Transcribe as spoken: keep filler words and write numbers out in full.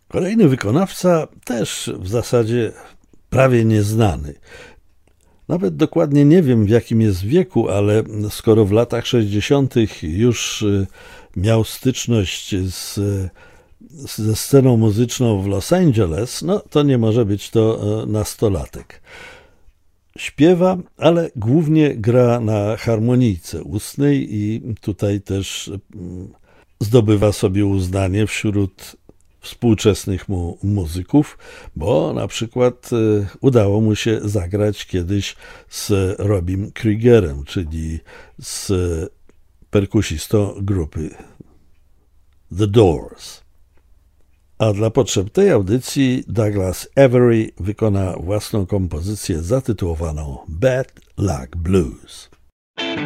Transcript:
Kolejny wykonawca też w zasadzie prawie nieznany. Nawet dokładnie nie wiem, w jakim jest wieku, ale skoro w latach sześćdziesiątych już miał styczność z, ze sceną muzyczną w Los Angeles, no to nie może być to nastolatek. Śpiewa, ale głównie gra na harmonijce ustnej i tutaj też zdobywa sobie uznanie wśród współczesnych mu muzyków, bo na przykład udało mu się zagrać kiedyś z Robim Kriegerem, czyli z perkusistą grupy The Doors. A dla potrzeb tej audycji Douglas Avery wykona własną kompozycję zatytułowaną Bad Luck Blues.